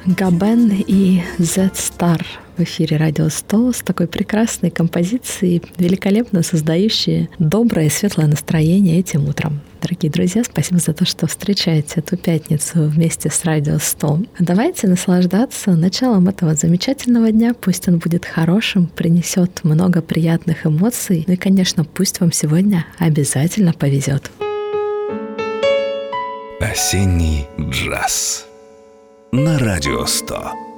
Габен и Z-Star в эфире Радио 100 с такой прекрасной композицией, великолепно создающей доброе и светлое настроение этим утром. Дорогие друзья, спасибо за то, что встречаете эту пятницу вместе с Радио 100. Давайте наслаждаться началом этого замечательного дня. Пусть он будет хорошим, принесет много приятных эмоций. Ну и, конечно, пусть вам сегодня обязательно повезет. Осенний джаз на Радио 100.